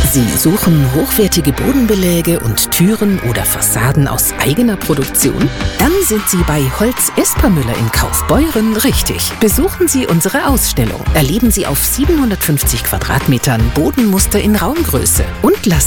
Sie suchen hochwertige Bodenbeläge und Türen oder Fassaden aus eigener Produktion? Dann sind Sie bei Holz Espermüller in Kaufbeuren richtig. Besuchen Sie unsere Ausstellung. Erleben Sie auf 750 Quadratmetern Bodenmuster in Raumgröße und lassen